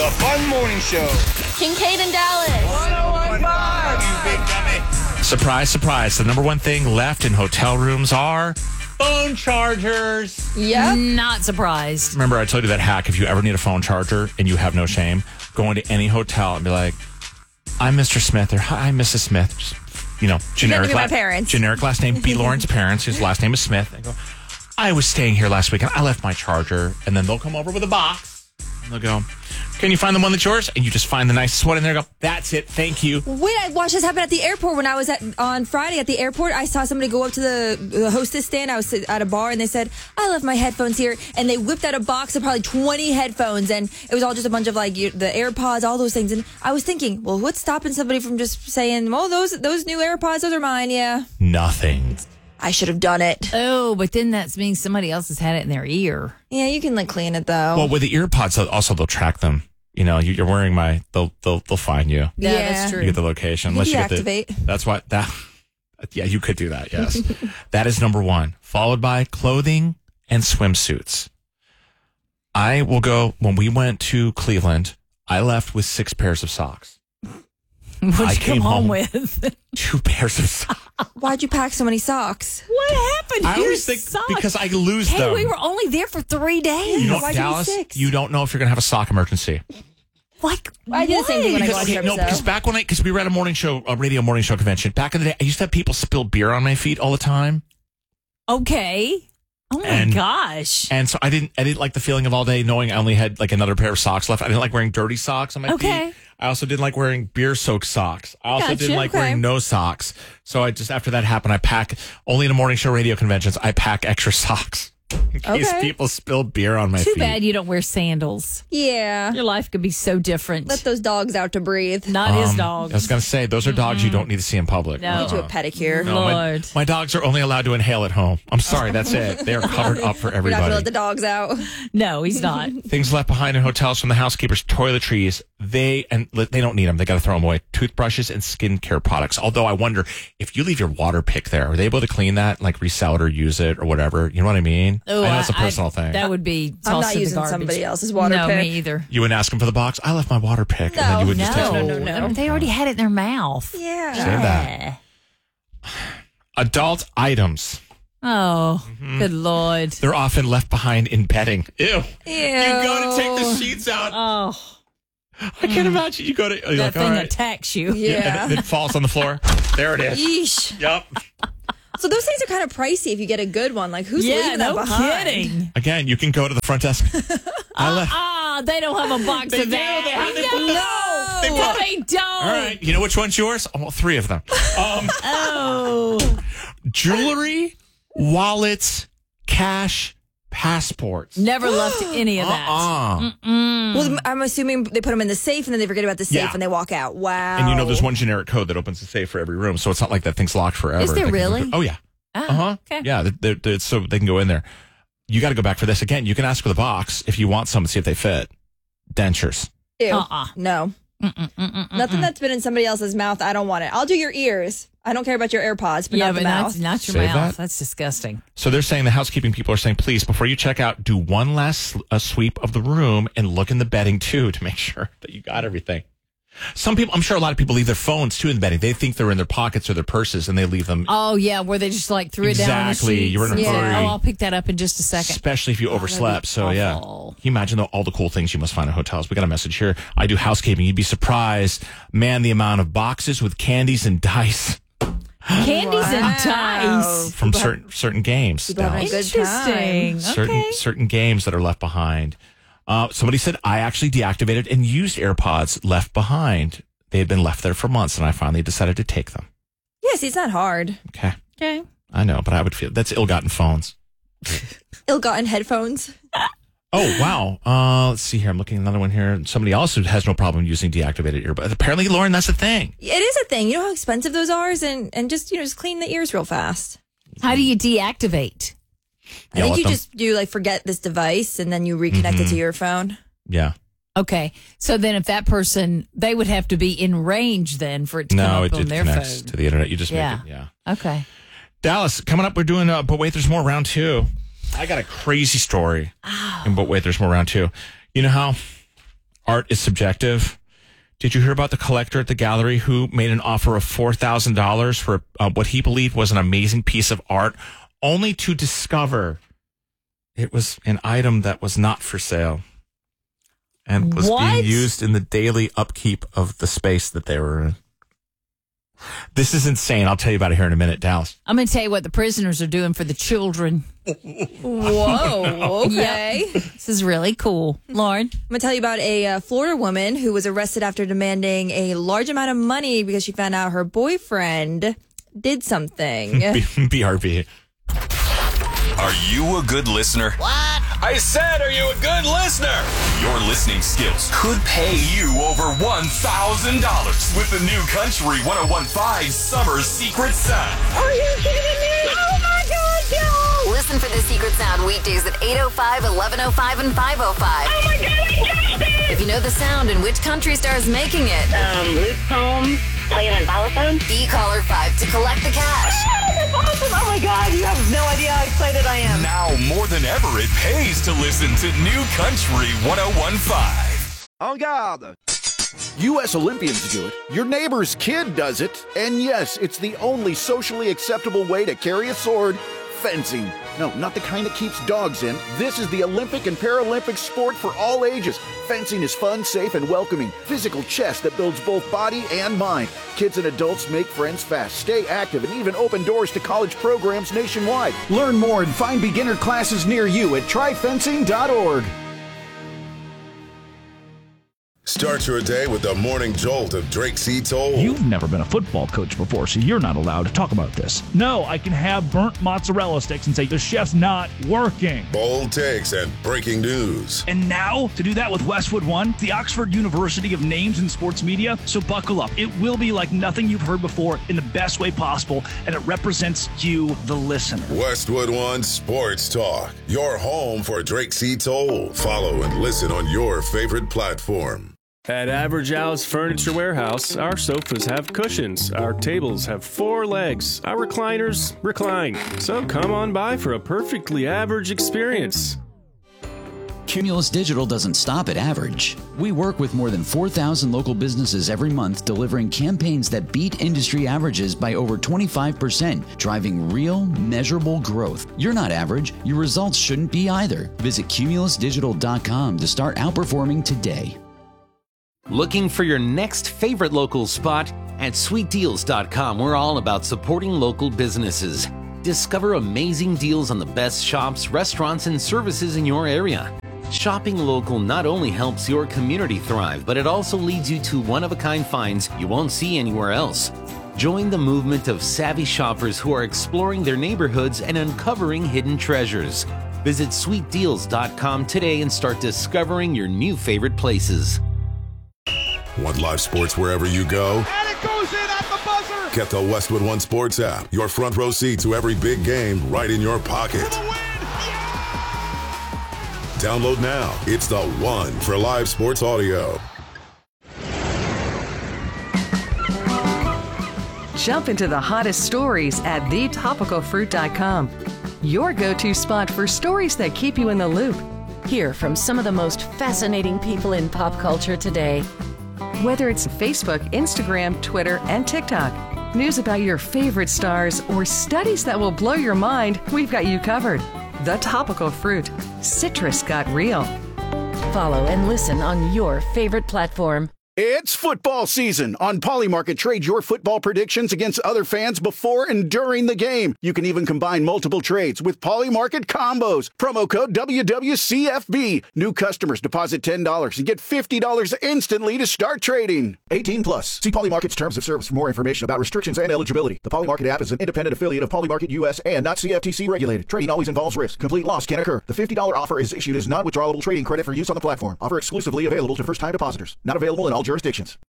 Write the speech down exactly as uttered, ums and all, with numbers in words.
The Fun Morning Show. Kincaid and Dallas. one oh one point five. You big dummy. Surprise, surprise. The number one thing left in hotel rooms are phone chargers. Yep. Not surprised. Remember, I told you that hack. If you ever need a phone charger and you have no shame, go into any hotel and be like, I'm Mister Smith, or hi, Missus Smith. Just, you know, generic, be my la- parents. generic last name. Be Lauren's parents, whose last name is Smith. And go, I was staying here last week and I left my charger. And then they'll come over with a box. And they'll go, can you find the one that's yours? And you just find the nicest one in there and go, that's it. Thank you. Wait, I watched this happen at the airport when I was at on Friday at the airport. I saw somebody go up to the, the hostess stand. I was at a bar and they said, I left my headphones here. And they whipped out a box of probably twenty headphones. And it was all just a bunch of like you, the AirPods, all those things. And I was thinking, well, what's stopping somebody from just saying, well, those those new AirPods, those are mine. Yeah. Nothing. I should have done it. Oh, but then that means somebody else has had it in their ear. Yeah, you can like clean it though. Well, with the ear pods, also they'll track them. You know, you- you're wearing my, they'll they'll they'll find you. Yeah, Yeah. that's true. You get the location. You Unless you get deactivate. the, that's why that. Yeah, you could do that. Yes, that is number one. Followed by clothing and swimsuits. I will go when we went to Cleveland. I left with six pairs of socks. What'd I you came come home home- with? Two pairs of socks. Why'd you pack so many socks? What happened? I to your always think socks? because I lose Hey, them. we were only there for three days. you know, Why'd you do Dallas, six? you don't know if you're gonna have a sock emergency. Like, I do the same thing when I go Because, on okay, trips. no, though. because back when I, because we were at a morning show, a radio morning show convention. Back in the day, I used to have people spill beer on my feet all the time, Okay. Oh my And- gosh. and so I didn't, I didn't like the feeling of all day knowing I only had like another pair of socks left. I didn't like wearing dirty socks on my Okay. feet. I also didn't like wearing beer-soaked socks. I also Gotcha, didn't like okay. wearing no socks. So I just after that happened, I pack only in a morning show radio conventions. I pack extra socks in case Okay. people spill beer on my Too feet. bad you don't wear sandals. Yeah. Your life could be so different. Let those dogs out to breathe. Not his Um, dogs. I was gonna say those are dogs you don't need to see in public. No. Get you a pedicure. No, my, Lord. my dogs are only allowed to inhale at home. I'm sorry, that's it. They are covered up for You're not everybody. gonna let the dogs out. No, he's not. Things left behind in hotels from the housekeepers, toiletries, they and they don't need them. They got to throw them away. Toothbrushes and skincare products. Although I wonder if you leave your water pick there, are they able to clean that, like resell it or use it or whatever? You know what I mean? Oh, I know it's a I- personal I- thing. That would be tossed I'm not in the using garbage. somebody else's water no, pick. me either. you wouldn't ask them for the box. I left my water pick, and then No, you would just text No, me. no, no, no. They already had it in their mouth. Yeah. Say that. Adult items. Oh, Mm-hmm. good Lord. They're often left behind in bedding. Ew. Ew. You go to take the sheets out. Oh, I can't imagine. You go to. You're that like, thing all right. attacks you. Yeah. And it, it falls on the floor. There it is. Yeesh. Yep. So those things are kind of pricey if you get a good one. Like who's Yeah, leaving that no behind? kidding. Again, you can go to the front desk. I left. Ah, they don't have a box They of do. that. They have- they no, put the- no, they put the- they don't. All right. You know which one's yours? Oh, well, three of them. Um, Oh, jewelry, wallets, cash, passports. never left any of that. Uh-uh. Well, I'm assuming they put them in the safe and then they forget about the safe Yeah. and they walk out. Wow. And you know there's one generic code that opens the safe for every room, so it's not like that thing's locked forever. Is there They can- really? Oh, yeah. Ah, Uh-huh. okay. Yeah, they they so they can go in there. You got to go back for this. Again, you can ask for the box if you want some and see if they fit. Dentures. Ew. Uh-uh. No. Nothing that's been in somebody else's mouth. I don't want it. I'll do your ears. I don't care about your AirPods, but yeah, not but the not, mouth. not your Save mouth. that? That's disgusting. So they're saying the housekeeping people are saying, please, before you check out, do one last sl- a sweep of the room and look in the bedding too to make sure that you got everything. Some people, I'm sure a lot of people leave their phones too in the bedding. They think they're in their pockets or their purses and they leave them. Oh yeah, where they just like threw it down on the Exactly. sheets. You're in a Yeah. hurry. Oh, I'll pick that up in just a second. Especially if you overslept. So, yeah. awful. Can you imagine the, all the cool things you must find in hotels? We got a message here. I do housekeeping. You'd be surprised, man, the amount of boxes with candies and dice Candies and Wow. dice. from People have- certain certain games. people having a Dallas. good time. Interesting. certain Okay. certain games that are left behind. Uh, somebody said I actually deactivated and used AirPods left behind. They had been left there for months, and I finally decided to take them. Yes, it's not hard. Okay, Okay. I know, but I would feel that's ill-gotten phones. Ill-gotten headphones. Oh wow! Uh, let's see here. I'm looking at another one here. Somebody else who has no problem using deactivated earbuds. Apparently, Lauren, that's a thing. It is a thing. You know how expensive those are, and and just you know just clean the ears real fast. How do you deactivate? I Yell think at you them. just do like forget this device, and then you reconnect it to your phone. Yeah. Okay. So then if that person, they would have to be in range then for it to come No, up it, on it their connects phone. to the internet. You just Yeah. make it. Yeah. Okay. Dallas, coming up, we're doing, uh, but wait, there's more round two. I got a crazy story. Oh. And but wait, there's more round two. You know how art is subjective. Did you hear about the collector at the gallery who made an offer of four thousand dollars for uh, what he believed was an amazing piece of art, only to discover it was an item that was not for sale and was What? being used in the daily upkeep of the space that they were in? This is insane. I'll tell you about it here in a minute, Dallas. I'm going to tell you what the prisoners are doing for the children. Whoa, okay. Yep. This is really cool. Lauren? I'm going to tell you about a uh, Florida woman who was arrested after demanding a large amount of money because she found out her boyfriend did something. B R B. Are you a good listener? What? I said, are you a good listener? Your listening skills could pay you over one thousand dollars with the new Country one oh one point five Summer Secret Sound. Are you kidding me? Oh my God, no! Listen for the Secret Sound weekdays at eight oh five, eleven oh five, and five oh five. Oh my God, I guessed it! If you know the sound and which country star is making it, Um, Luke Combs playing on xylophone. be caller five to collect the cash. Oh, that's awesome! Oh my God, you have no idea how excited I am. Now more than ever, it pays to listen to New Country one oh one point five. En garde! U S Olympians do it. Your neighbor's kid does it. And yes, it's the only socially acceptable way to carry a sword. Fencing. No, not the kind that keeps dogs in. This is the Olympic and Paralympic sport for all ages. Fencing is fun, safe, and welcoming. Physical chess that builds both body and mind. Kids and adults make friends fast, stay active, and even open doors to college programs nationwide. Learn more and find beginner classes near you at try fencing dot org. Start your day with the morning jolt of Drake C. Toll. You've never been a football coach before, so you're not allowed to talk about this. No, I can have burnt mozzarella sticks and say the chef's not working. Bold takes and breaking news. And now, to do that with Westwood One, the Oxford University of Names in Sports Media. So buckle up. It will be like nothing you've heard before in the best way possible, and it represents you, the listener. Westwood One Sports Talk. Your home for Drake C. Toll. Follow and listen on your favorite platform. At Average Al's Furniture Warehouse, our sofas have cushions, our tables have four legs, our recliners recline. So come on by for a perfectly average experience. Cumulus Digital doesn't stop at average. We work with more than four thousand local businesses every month, delivering campaigns that beat industry averages by over twenty-five percent, driving real, measurable growth. You're not average. Your results shouldn't be either. Visit cumulus digital dot com to start outperforming today. Looking for your next favorite local spot? At sweet deals dot com, we're all about supporting local businesses. Discover amazing deals on the best shops, restaurants, and services in your area. Shopping local not only helps your community thrive, but it also leads you to one-of-a-kind finds you won't see anywhere else. Join the movement of savvy shoppers who are exploring their neighborhoods and uncovering hidden treasures. Visit sweet deals dot com today and start discovering your new favorite places. Want live sports wherever you go? And it goes in at the buzzer. Get the Westwood One Sports app. Your front row seat to every big game right in your pocket. Download now. It's the one for live sports audio. Jump into the hottest stories at the topical fruit dot com. Your go-to spot for stories that keep you in the loop. Hear from some of the most fascinating people in pop culture today. Whether it's Facebook, Instagram, Twitter, and TikTok, news about your favorite stars, or studies that will blow your mind, we've got you covered. The Topical Fruit. Citrus got real. Follow and listen on your favorite platform. It's football season. On Polymarket, trade your football predictions against other fans before and during the game. You can even combine multiple trades with Polymarket combos. Promo code W W C F B. New customers deposit ten dollars and get fifty dollars instantly to start trading. eighteen plus. See Polymarket's terms of service for more information about restrictions and eligibility. The Polymarket app is an independent affiliate of Polymarket U S and not C F T C regulated. Trading always involves risk. Complete loss can occur. The fifty dollars offer is issued as non-withdrawable trading credit for use on the platform. Offer exclusively available to first-time depositors. Not available in all jurisdictions.